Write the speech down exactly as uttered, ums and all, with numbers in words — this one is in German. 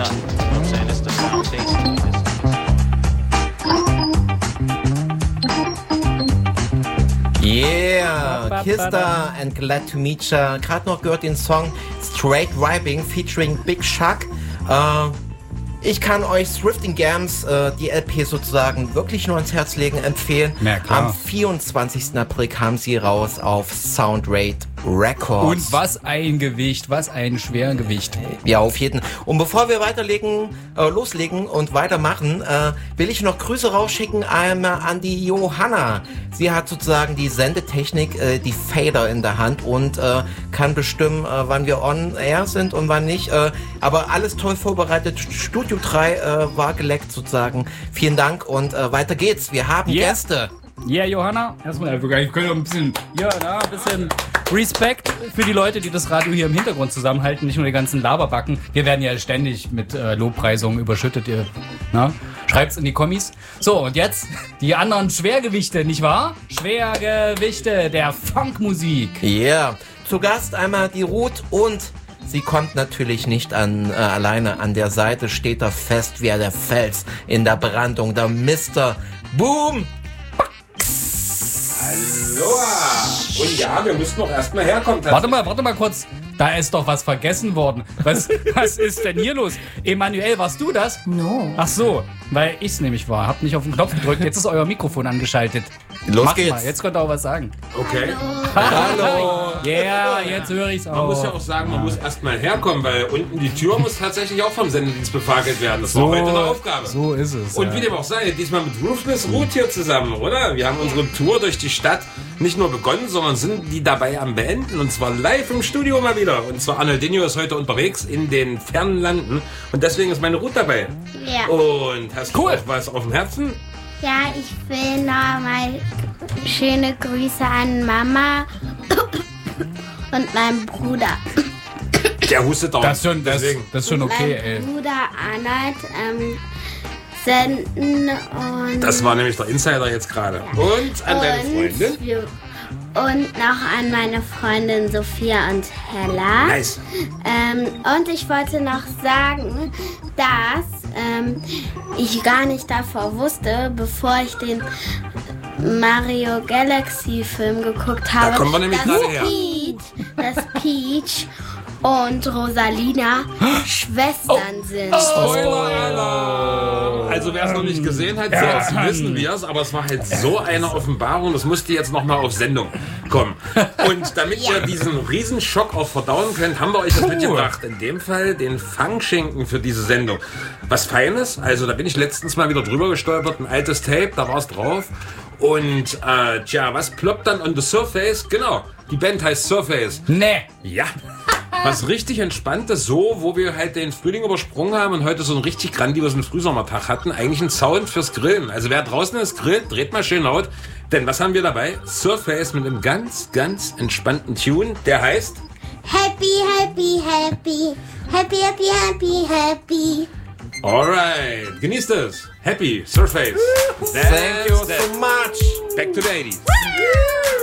not. I'm saying it's the sound tasting. Yeah, Kista and Glad to Meet Ya. Gerade noch gehört den Song Straight Vibing featuring Big Shuck. Äh, ich kann euch Thrifting Games, äh, die L P sozusagen, wirklich nur ans Herz legen, empfehlen. Ja, klar. Am vierundzwanzigsten April kam sie raus auf Soundrate Records. Und was ein Gewicht, was ein Schwergewicht. Ja, auf jeden. Und bevor wir weiterlegen, äh, loslegen und weitermachen, äh, will ich noch Grüße rausschicken einmal an die Johanna. Sie hat sozusagen die Sendetechnik, äh, die Fader in der Hand und äh, kann bestimmen, äh, wann wir on air sind und wann nicht. Äh, aber alles toll vorbereitet. Studio drei äh, war geleckt sozusagen. Vielen Dank und äh, weiter geht's. Wir haben Yeah. Gäste. Ja, yeah, Johanna, erstmal, wir können auch ein bisschen, ja, na, ein bisschen Respekt für die Leute, die das Radio hier im Hintergrund zusammenhalten, nicht nur die ganzen Laberbacken. Wir werden ja ständig mit äh, Lobpreisungen überschüttet, ihr, na? Schreibt's in die Kommis. So, und jetzt die anderen Schwergewichte, nicht wahr? Schwergewichte der Funkmusik. Ja, yeah. Zu Gast einmal die Ruth und sie kommt natürlich nicht an, äh, alleine. An der Seite steht er fest wie der Fels in der Brandung, der Mister Boom. Aloha! Und ja, wir müssen doch erstmal herkommen. Warte mal, warte mal kurz. Da ist doch was vergessen worden. Was, was ist denn hier los? Emanuel, warst du das? No. Ach so, weil ich's nämlich war. Hab nicht auf den Knopf gedrückt. Jetzt ist euer Mikrofon angeschaltet. Los Macht geht's. mal, jetzt könnt ihr auch was sagen. Okay. Hallo. Ja, yeah, jetzt höre ich's Man muss ja auch. auch sagen, man muss erstmal herkommen, weil unten die Tür muss tatsächlich auch vom Sendedienst befakelt werden. Das war heute eine Aufgabe. So ist es. Und ja. wie dem auch sei, diesmal mit Ruthless Root hier zusammen, oder? Wir haben unsere Tour durch die Stadt nicht nur begonnen, sondern sind die dabei am Beenden. Und zwar live im Studio mal wieder. Und zwar Arnoldinho ist heute unterwegs in den fernen Landen. Und deswegen ist meine Ruth dabei. Ja. Und hast Cool. du auch was auf dem Herzen? Ja, ich will nochmal schöne Grüße an Mama und meinen Bruder. Der hustet auch. Das ist schon, das, Deswegen. das ist schon okay, ey. Mein Bruder Arnold ähm, senden und... Das war nämlich der Insider jetzt gerade. Und an deine Freundin? wir- Und noch an meine Freundin Sophia und Hella. Nice. Ähm, und ich wollte noch sagen, dass ähm, ich gar nicht davor wusste, bevor ich den Mario Galaxy Film geguckt habe, kommen wir nämlich dass, gerade her. Peach, dass Peach und Rosalina Schwestern sind. Spoiler-Alarm! Also wer es noch nicht gesehen hat, jetzt wissen wir es, aber es war halt so eine Offenbarung, das musste jetzt nochmal auf Sendung kommen. Und damit ihr diesen Riesenschock auch verdauen könnt, haben wir euch das mitgebracht. In dem Fall den Fangschinken für diese Sendung. Was Feines, also da bin ich letztens mal wieder drüber gestolpert, ein altes Tape, da war es drauf. Und äh, tja, was ploppt dann on the surface? Genau, die Band heißt Surface. Nee. Ja. Was richtig Entspanntes, so, wo wir halt den Frühling übersprungen haben und heute so einen richtig grandiosen Frühsommertag hatten. Eigentlich ein Sound fürs Grillen. Also wer draußen ist, grillt, dreht mal schön laut. Denn was haben wir dabei? Surface mit einem ganz, ganz entspannten Tune, der heißt... Happy, happy, happy. Happy, happy, happy, happy. Alright, genießt es. Happy, Surface. Thank you That's so much. Back to the eighties.